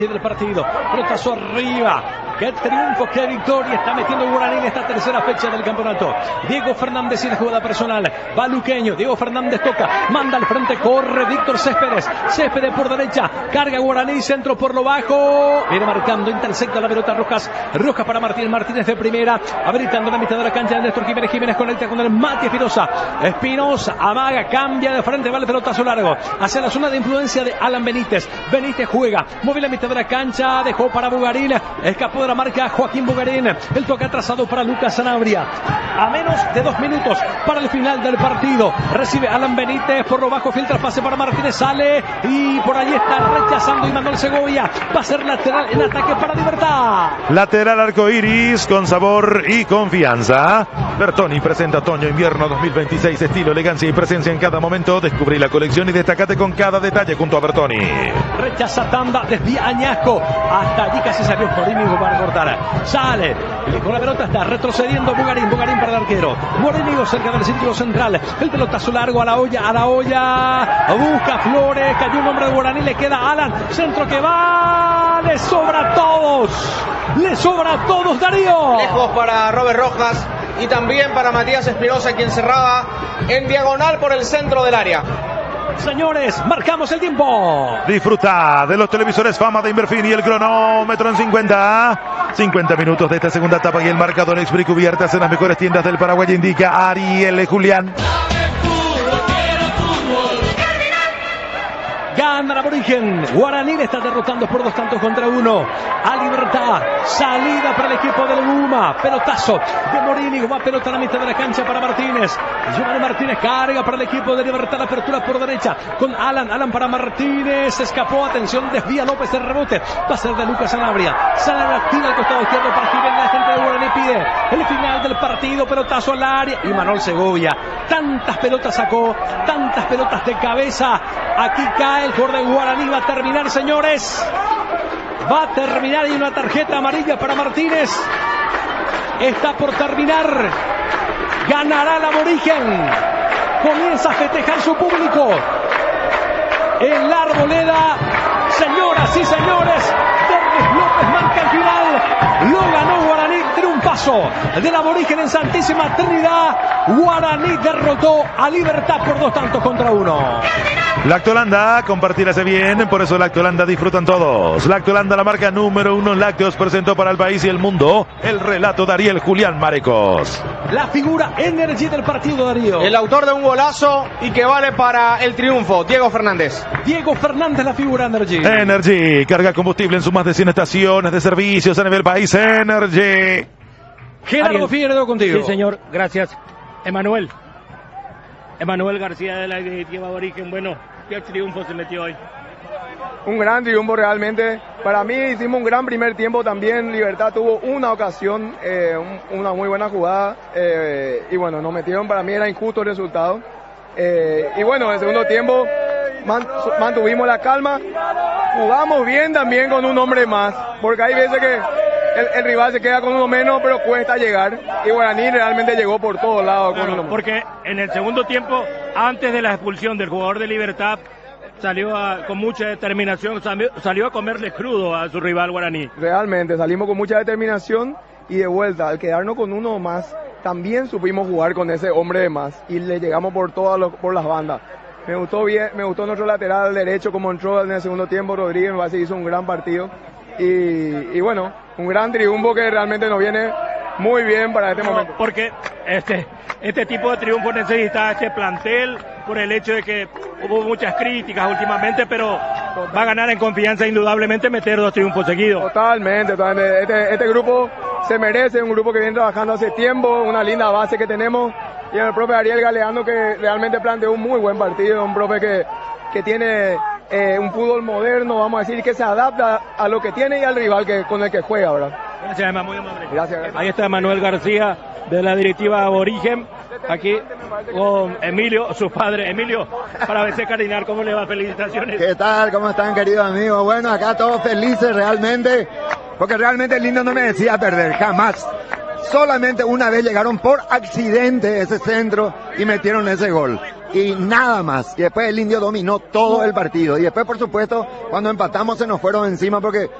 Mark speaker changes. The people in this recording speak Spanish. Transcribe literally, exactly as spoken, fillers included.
Speaker 1: del partido, pelotazo arriba, qué triunfo, qué victoria está metiendo Guaraní en esta tercera fecha del campeonato. Diego Fernández y la jugada personal, va Luqueño, Diego Fernández toca, manda al frente, corre Víctor Céspedes, Céspedes por derecha, carga Guaraní, centro por lo bajo, viene marcando, intersecta la pelota Rojas, Rojas para Martínez, Martínez de primera, habilitando la mitad de la cancha de Néstor Jiménez, Jiménez conecta con el Mati Espinosa, Espinosa, amaga, cambia de frente, va el pelotazo largo, hacia la zona de influencia de Alan Benítez, Benítez juega, mueve la mitad de la cancha, dejó para Bugarín, escapó de la marca Joaquín Bugarín, el toque atrasado para Lucas Sanabria, a menos de dos minutos para el final del partido, recibe Alan Benítez, por lo bajo filtra pase para Martínez, sale y por allí está rechazando Imanol Segovia, va a ser lateral en ataque para Libertad.
Speaker 2: Lateral arcoiris con sabor y confianza. Bertoni presenta Otoño Invierno dos mil veintiséis, estilo, elegancia y presencia en cada momento. Descubrí la colección y destacate con cada detalle junto a Bertoni.
Speaker 1: Rechaza tanda, desvía Añasco, hasta allí casi salió Morínigo para cortar, sale, con la pelota está retrocediendo Bugarín, Bugarín para el arquero, Morínigo cerca del círculo central, el pelotazo largo a la olla, a la olla, busca Flores, cayó un hombre de Guaraní, le queda Alan, centro que va, le sobra a todos, le sobra a todos Darío.
Speaker 3: Lejos para Robert Rojas y también para Matías Espinosa, quien cerraba en diagonal por el centro del área.
Speaker 1: Señores, marcamos el tiempo.
Speaker 2: Disfruta de los televisores Fama de Inverfin y el cronómetro en cincuenta. cincuenta minutos de esta segunda etapa y el marcador Expri cubiertas en las mejores tiendas del Paraguay, indica Ariel Julián.
Speaker 1: Gana el Aborigen. Guaraní le está derrotando por dos tantos contra uno a Libertad. Salida para el equipo del Guma. Pelotazo de Morínigo. Va pelota a la mitad de la cancha para Martínez. Giovanni Martínez carga para el equipo de Libertad. Apertura por derecha con Alan. Alan para Martínez. Escapó. Atención. Desvía López el rebote. Va a ser de Lucas Sanabria. Sale la tira al costado izquierdo para Jiménez. La gente de Guaraní pide el final del partido. Pelotazo al área. Y Imanol Segovia. Tantas pelotas sacó. Tantas pelotas de cabeza. Aquí cae el jugador de Guaraní. Va a terminar, señores. Va a terminar. Y una tarjeta amarilla para Martínez. Está por terminar. Ganará el Aborigen. Comienza a festejar su público en la Arboleda. Señoras y señores, Derlis López marca el final. Lo ganó Guaraní. Triunfazo del Aborigen en Santísima Trinidad. Guaraní derrotó a Libertad por dos tantos contra uno.
Speaker 2: Lactolanda, compartir hace bien, por eso Lactolanda disfrutan todos. Lactolanda, la marca número uno en lácteos, presentó para el país y el mundo el relato de Ariel Julián Marecos.
Speaker 1: La figura Energy del partido, Darío.
Speaker 3: El autor de un golazo y que vale para el triunfo, Diego Fernández.
Speaker 1: Diego Fernández, la figura Energy.
Speaker 2: Energy, carga combustible en sus más de cien estaciones de servicios a nivel país. Energy.
Speaker 1: Gerardo Figueredo contigo.
Speaker 4: Sí, señor, gracias. Emanuel. Emanuel García de la directiva Aborigen. Bueno, qué triunfo se metió hoy.
Speaker 5: Un gran triunfo realmente. Para mí hicimos un gran primer tiempo también. Libertad tuvo una ocasión, eh, un, una muy buena jugada. Eh, y bueno, nos metieron, para mí era injusto el resultado. Eh, y bueno, en el segundo tiempo man, mantuvimos la calma. Jugamos bien también con un hombre más. Porque hay veces que el, el rival se queda con uno menos, pero cuesta llegar. Y Guaraní realmente llegó por todos lados.
Speaker 4: Claro,
Speaker 5: con uno
Speaker 4: porque en el segundo tiempo, antes de la expulsión del jugador de Libertad, salió a, con mucha determinación, salió, salió a comerle crudo a su rival Guaraní.
Speaker 5: Realmente, salimos con mucha determinación y de vuelta, al quedarnos con uno más, también supimos jugar con ese hombre de más y le llegamos por todas los, por las bandas. Me gustó bien, me gustó nuestro lateral derecho como entró en el segundo tiempo. Rodríguez me parece que hizo un gran partido y, y bueno, un gran triunfo que realmente nos viene muy bien para este
Speaker 4: no,
Speaker 5: momento.
Speaker 4: Porque este, este tipo de triunfo necesita este plantel por el hecho de que hubo muchas críticas últimamente, pero va a ganar en confianza indudablemente meter dos triunfos seguidos.
Speaker 5: Totalmente, totalmente. Este, este grupo se merece, un grupo que viene trabajando hace tiempo, una linda base que tenemos. Y el profe Ariel Galeano, que realmente planteó un muy buen partido, un profe que, que tiene eh, un fútbol moderno, vamos a decir, que se adapta a lo que tiene y al rival que, con el que juega ahora.
Speaker 4: Gracias, Emma, muy amable.
Speaker 5: Gracias, gracias.
Speaker 4: Ahí está Manuel García de la directiva Aborigen, aquí con Emilio, su padre. Emilio, para B C Cardinal, ¿cómo le va? Felicitaciones.
Speaker 6: ¿Qué tal? ¿Cómo están, queridos amigos? Bueno, acá todos felices realmente, porque realmente el lindo no me decía perder, jamás. Solamente una vez llegaron por accidente ese centro y metieron ese gol. y nada más. Y después el Indio dominó todo el partido. Y después, por supuesto, cuando empatamos se nos fueron encima porque